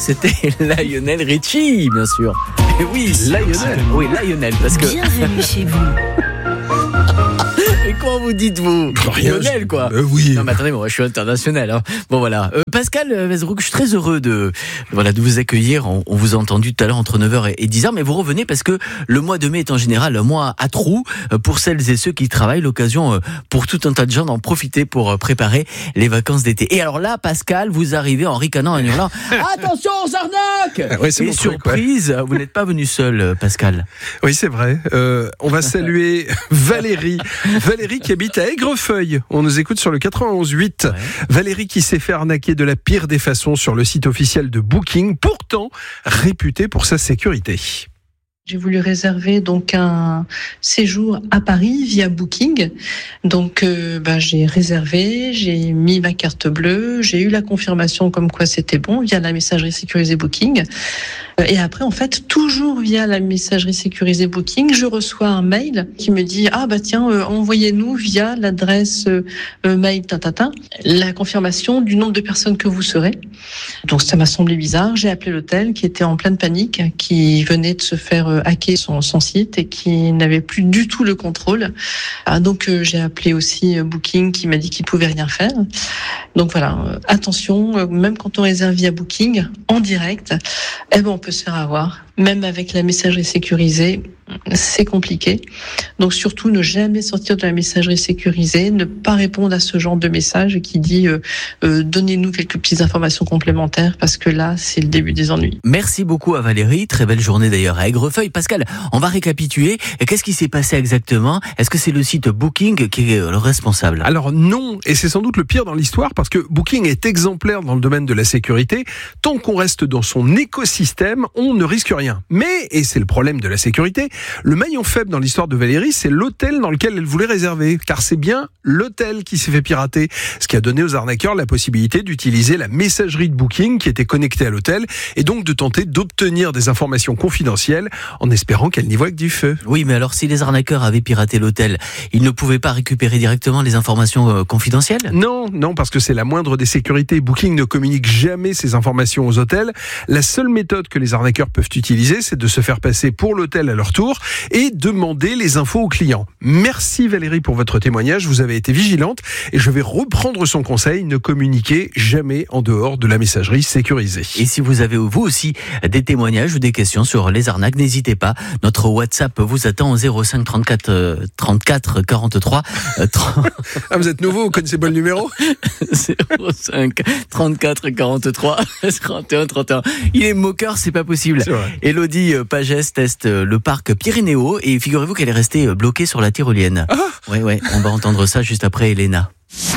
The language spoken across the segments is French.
c'était Lionel Richie, bien sûr. Et oui, Lionel. Oui, Lionel, parce que... Bienvenue chez vous. Et comment vous dites-vous Lionel, quoi. Oui. Non, mais attendez, moi, je suis international. Hein. Bon, voilà. Pascal Vezrouk, je suis très heureux de vous accueillir. On vous a entendu tout à l'heure entre 9h et 10h, mais vous revenez parce que le mois de mai est en général un mois à trous pour celles et ceux qui travaillent. L'occasion pour tout un tas de gens d'en profiter pour préparer les vacances d'été. Et alors là, Pascal, vous arrivez en ricanant, en hurlant « Attention aux arnaques !» Ouais, c'est Et surprise, vous n'êtes pas venu seul, Pascal. Oui, c'est vrai. On va saluer Valérie qui habite à Aigrefeuille. On nous écoute sur le 91.8. Ouais. Valérie qui s'est fait arnaquer de la pire des façons sur le site officiel de Booking, pourtant réputé pour sa sécurité. J'ai voulu réserver donc un séjour à Paris via Booking. Donc j'ai réservé, j'ai mis ma carte bleue, j'ai eu la confirmation comme quoi c'était bon via la messagerie sécurisée Booking. Et après, en fait, toujours via la messagerie sécurisée Booking, je reçois un mail qui me dit envoyez-nous via l'adresse mail la confirmation du nombre de personnes que vous serez. Donc ça m'a semblé bizarre. J'ai appelé l'hôtel qui était en pleine panique, qui venait de se faire hacker son site et qui n'avait plus du tout le contrôle. Donc j'ai appelé aussi Booking qui m'a dit qu'il pouvait rien faire. Donc voilà, attention, même quand on réserve via Booking en direct, on peut se faire avoir. Même avec la messagerie sécurisée, c'est compliqué. Donc surtout, ne jamais sortir de la messagerie sécurisée, ne pas répondre à ce genre de message qui dit donnez-nous quelques petites informations complémentaires parce que là, c'est le début des ennuis. Merci beaucoup à Valérie. Très belle journée d'ailleurs à Aigrefeuille. Pascal, on va récapituler. Qu'est-ce qui s'est passé exactement ? Est-ce que c'est le site Booking qui est le responsable ? Alors non, et c'est sans doute le pire dans l'histoire parce que Booking est exemplaire dans le domaine de la sécurité. Tant qu'on reste dans son écosystème, on ne risque rien. Mais, et c'est le problème de la sécurité, le maillon faible dans l'histoire de Valérie, c'est l'hôtel dans lequel elle voulait réserver. Car c'est bien l'hôtel qui s'est fait pirater. Ce qui a donné aux arnaqueurs la possibilité d'utiliser la messagerie de Booking qui était connectée à l'hôtel et donc de tenter d'obtenir des informations confidentielles en espérant qu'elle n'y voie que du feu. Oui, mais alors si les arnaqueurs avaient piraté l'hôtel, ils ne pouvaient pas récupérer directement les informations confidentielles ? Non, parce que c'est la moindre des sécurités. Booking ne communique jamais ces informations aux hôtels. La seule méthode que les arnaqueurs peuvent utiliser, c'est de se faire passer pour l'hôtel à leur tour et demander les infos aux clients. Merci Valérie pour votre témoignage, vous avez été vigilante et je vais reprendre son conseil, ne communiquer jamais en dehors de la messagerie sécurisée. Et si vous avez vous aussi des témoignages ou des questions sur les arnaques, n'hésitez pas. Notre WhatsApp vous attend au 05 34 34 43 30... Ah, vous êtes nouveau, vous connaissez pas le numéro ? 05 34 43 31 31. Il est moqueur, c'est pas possible. C'est vrai. Elodie Pagès teste le parc Pyrénéo et figurez-vous qu'elle est restée bloquée sur la tyrolienne. Ah ouais, on va entendre ça juste après Elena.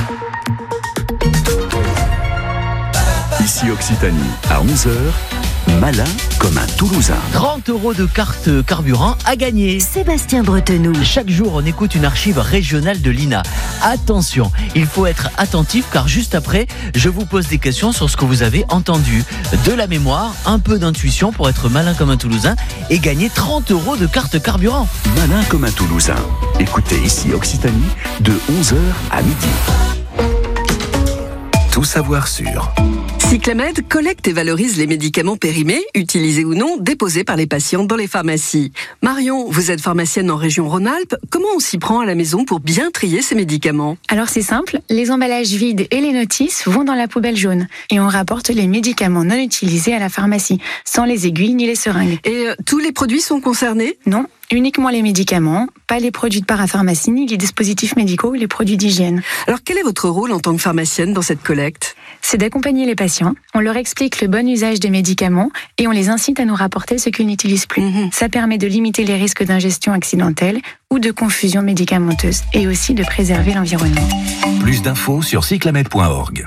Ici Occitanie, à 11h, malin comme un Toulousain. 30 € de carte carburant à gagner. Sébastien Bretenou. Chaque jour, on écoute une archive régionale de l'INA. Attention, il faut être attentif car juste après, je vous pose des questions sur ce que vous avez entendu. De la mémoire, un peu d'intuition pour être malin comme un Toulousain et gagner 30 € de carte carburant. Malin comme un Toulousain. Écoutez ici Occitanie de 11h à midi. Tout savoir sur... Cyclamed collecte et valorise les médicaments périmés, utilisés ou non, déposés par les patients dans les pharmacies. Marion, vous êtes pharmacienne en région Rhône-Alpes. Comment on s'y prend à la maison pour bien trier ces médicaments ? Alors c'est simple, les emballages vides et les notices vont dans la poubelle jaune. Et on rapporte les médicaments non utilisés à la pharmacie, sans les aiguilles ni les seringues. Et tous les produits sont concernés ? Non. Uniquement les médicaments, pas les produits de parapharmacie, ni les dispositifs médicaux ou les produits d'hygiène. Alors quel est votre rôle en tant que pharmacienne dans cette collecte ? C'est d'accompagner les patients, on leur explique le bon usage des médicaments et on les incite à nous rapporter ce qu'ils n'utilisent plus. Ça permet de limiter les risques d'ingestion accidentelle ou de confusion médicamenteuse et aussi de préserver l'environnement. Plus d'infos sur cyclamed.org.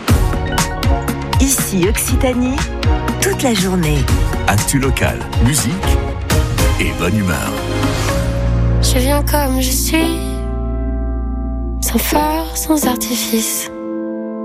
Ici Occitanie, toute la journée. Actu locale, musique et bonne humeur. Je viens comme je suis, sans phare, sans artifice.